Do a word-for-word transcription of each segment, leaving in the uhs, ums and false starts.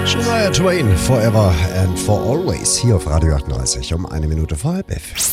Shania Twain, Forever and for Always, hier auf Radio achtunddreißig um eine Minute vor halb elf.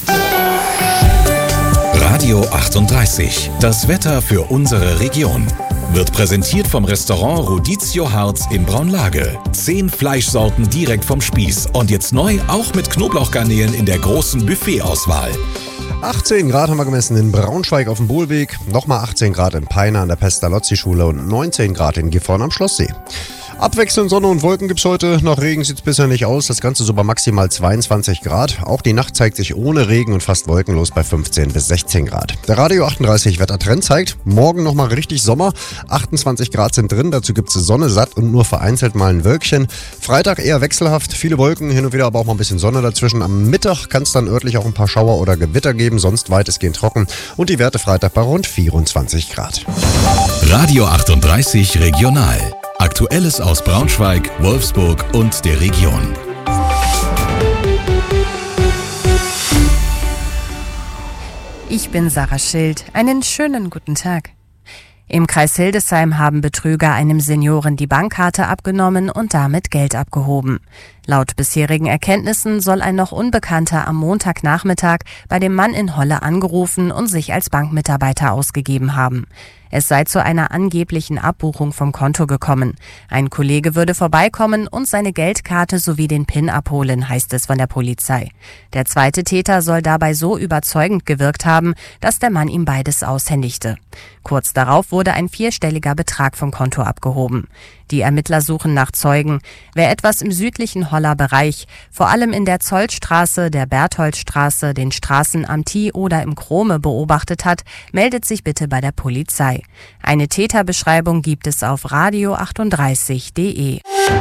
Radio achtunddreißig, das Wetter für unsere Region. Wird präsentiert vom Restaurant Rodizio Harz in Braunlage. Zehn Fleischsorten direkt vom Spieß. Und jetzt neu auch mit Knoblauchgarnelen in der großen Buffetauswahl. achtzehn Grad haben wir gemessen in Braunschweig auf dem Bohlweg, nochmal achtzehn Grad in Peine an der Pestalozzi-Schule und neunzehn Grad in Gifhorn am Schlosssee. Abwechselnd Sonne und Wolken gibt's heute. Nach Regen sieht's bisher nicht aus. Das Ganze so bei maximal zweiundzwanzig Grad. Auch die Nacht zeigt sich ohne Regen und fast wolkenlos bei fünfzehn bis sechzehn Grad. Der Radio achtunddreißig Wettertrend zeigt, morgen nochmal richtig Sommer. achtundzwanzig Grad sind drin, dazu gibt's Sonne satt und nur vereinzelt mal ein Wölkchen. Freitag eher wechselhaft, viele Wolken, hin und wieder aber auch mal ein bisschen Sonne dazwischen. Am Mittag kann es dann örtlich auch ein paar Schauer oder Gewitter geben, sonst weitestgehend trocken. Und die Werte Freitag bei rund vierundzwanzig Grad. Radio achtunddreißig Regional. Aktuelles aus Braunschweig, Wolfsburg und der Region. Ich bin Sarah Schild. Einen schönen guten Tag. Im Kreis Hildesheim haben Betrüger einem Senioren die Bankkarte abgenommen und damit Geld abgehoben. Laut bisherigen Erkenntnissen soll ein noch Unbekannter am Montagnachmittag bei dem Mann in Holle angerufen und sich als Bankmitarbeiter ausgegeben haben. Es sei zu einer angeblichen Abbuchung vom Konto gekommen. Ein Kollege würde vorbeikommen und seine Geldkarte sowie den PIN abholen, heißt es von der Polizei. Der zweite Täter soll dabei so überzeugend gewirkt haben, dass der Mann ihm beides aushändigte. Kurz darauf wurde ein vierstelliger Betrag vom Konto abgehoben. Die Ermittler suchen nach Zeugen. Wer etwas im südlichen Holler Bereich, vor allem in der Zollstraße, der Bertholdstraße, den Straßen am Tie oder im Krome beobachtet hat, meldet sich bitte bei der Polizei. Eine Täterbeschreibung gibt es auf radio achtunddreißig punkt de.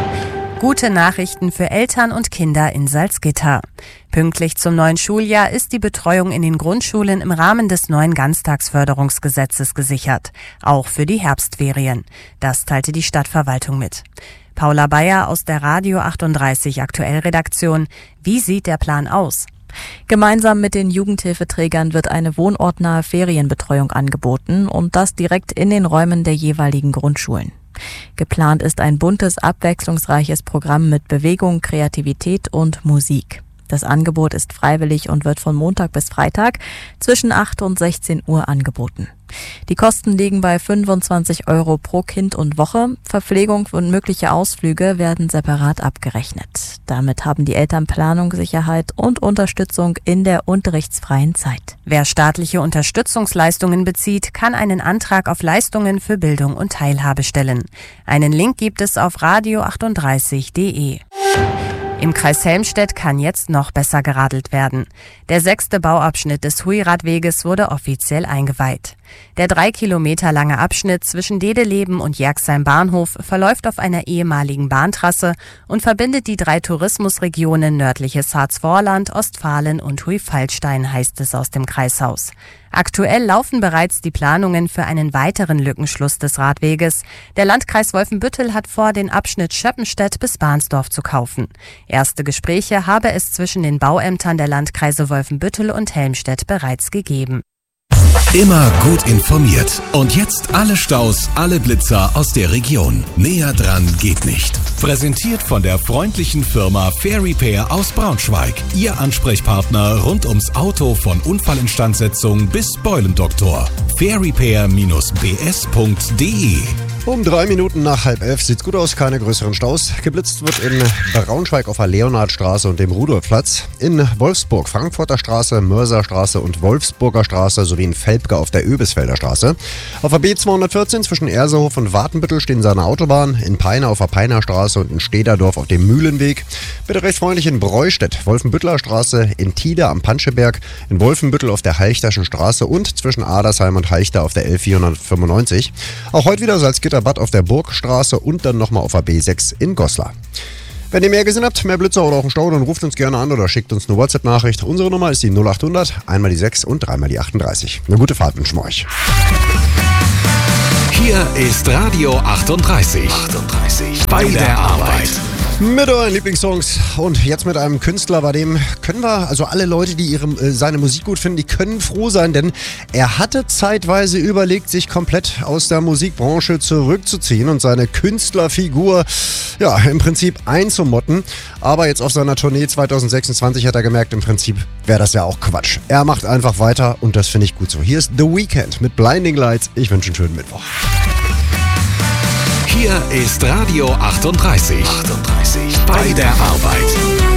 Gute Nachrichten für Eltern und Kinder in Salzgitter. Pünktlich zum neuen Schuljahr ist die Betreuung in den Grundschulen im Rahmen des neuen Ganztagsförderungsgesetzes gesichert, auch für die Herbstferien. Das teilte die Stadtverwaltung mit. Paula Bayer aus der Radio achtunddreißig Aktuellredaktion. Wie sieht der Plan aus? Gemeinsam mit den Jugendhilfeträgern wird eine wohnortnahe Ferienbetreuung angeboten und das direkt in den Räumen der jeweiligen Grundschulen. Geplant ist ein buntes, abwechslungsreiches Programm mit Bewegung, Kreativität und Musik. Das Angebot ist freiwillig und wird von Montag bis Freitag zwischen acht und sechzehn Uhr angeboten. Die Kosten liegen bei fünfundzwanzig Euro pro Kind und Woche. Verpflegung und mögliche Ausflüge werden separat abgerechnet. Damit haben die Eltern Planungssicherheit und Unterstützung in der unterrichtsfreien Zeit. Wer staatliche Unterstützungsleistungen bezieht, kann einen Antrag auf Leistungen für Bildung und Teilhabe stellen. Einen Link gibt es auf radio achtunddreißig punkt de. Im Kreis Helmstedt kann jetzt noch besser geradelt werden. Der sechste Bauabschnitt des Hui-Radweges wurde offiziell eingeweiht. Der drei Kilometer lange Abschnitt zwischen Dedeleben und Jerxheim Bahnhof verläuft auf einer ehemaligen Bahntrasse und verbindet die drei Tourismusregionen nördliches Harzvorland, Ostfalen und Hui-Fallstein, heißt es aus dem Kreishaus. Aktuell laufen bereits die Planungen für einen weiteren Lückenschluss des Radweges. Der Landkreis Wolfenbüttel hat vor, den Abschnitt Schöppenstedt bis Bahnsdorf zu kaufen. Erste Gespräche habe es zwischen den Bauämtern der Landkreise Wolfenbüttel und Helmstedt bereits gegeben. Immer gut informiert. Und jetzt alle Staus, alle Blitzer aus der Region. Näher dran geht nicht. Präsentiert von der freundlichen Firma Fair Repair aus Braunschweig. Ihr Ansprechpartner rund ums Auto von Unfallinstandsetzung bis Beulendoktor. fair repair Bindestrich b s punkt de. Um drei Minuten nach halb elf sieht's gut aus, keine größeren Staus. Geblitzt wird in Braunschweig auf der Leonhardstraße und dem Rudolfplatz, in Wolfsburg, Frankfurter Straße, Mörserstraße und Wolfsburger Straße sowie in Velpke auf der Öbisfelder Straße. Auf der B zweihundertvierzehn zwischen Ersehof und Wartenbüttel stehen seine Autobahn, in Peine auf der Peiner Straße und in Stederdorf auf dem Mühlenweg. Bitte recht freundlich in Breustedt, Wolfenbütteler Straße, in Tide am Panscheberg, in Wolfenbüttel auf der Halchterschen Straße und zwischen Adersheim und Halchter auf der L vierhundertfünfundneunzig. Auch heute wieder Salzgitter Bad auf der Burgstraße und dann nochmal auf der B sechs in Goslar. Wenn ihr mehr gesehen habt, mehr Blitzer oder auch einen Stau, dann ruft uns gerne an oder schickt uns eine WhatsApp-Nachricht. Unsere Nummer ist die null achthundert, einmal die sechs und dreimal die achtunddreißig. Eine gute Fahrt wünschen wir euch. Hier ist Radio achtunddreißig. achtunddreißig. Bei der Arbeit. Mit euren Lieblingssongs und jetzt mit einem Künstler, bei dem können wir, also alle Leute, die ihre, äh, seine Musik gut finden, die können froh sein, denn er hatte zeitweise überlegt, sich komplett aus der Musikbranche zurückzuziehen und seine Künstlerfigur, ja, im Prinzip einzumotten. Aber jetzt auf seiner Tournee zwanzig sechsundzwanzig hat er gemerkt, im Prinzip wäre das ja auch Quatsch. Er macht einfach weiter und das finde ich gut so. Hier ist The Weeknd mit Blinding Lights. Ich wünsche einen schönen Mittwoch. Hier ist Radio achtunddreißig. achtunddreißig. Bei der Arbeit.